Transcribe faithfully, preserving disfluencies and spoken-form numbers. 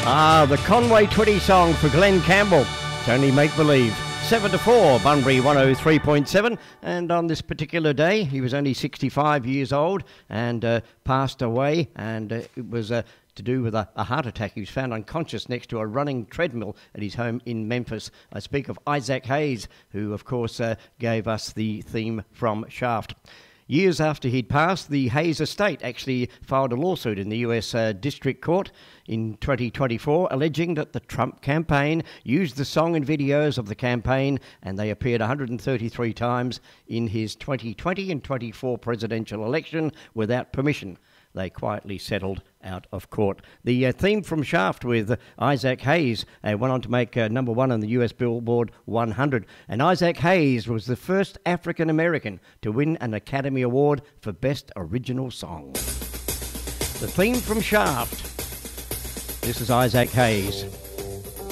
Ah, the Conway Twitty song for Glenn Campbell. It's only make-believe. seven to four, Bunbury one oh three point seven. And on this particular day, he was only sixty-five years old and uh, passed away. And uh, it was uh, to do with a, a heart attack. He was found unconscious next to a running treadmill at his home in Memphis. I speak of Isaac Hayes, who, of course, uh, gave us the theme from Shaft. Years after he'd passed, the Hayes estate actually filed a lawsuit in the U S uh, District Court in twenty twenty-four, alleging that the Trump campaign used the song and videos of the campaign, and they appeared one hundred thirty-three times in his twenty twenty and twenty-four presidential election without permission. They quietly settled out of court. The uh, theme from Shaft with uh, Isaac Hayes uh, went on to make uh, number one on the U S Billboard one hundred. And Isaac Hayes was the first African American to win an Academy Award for Best Original Song. The theme from Shaft. This is Isaac Hayes.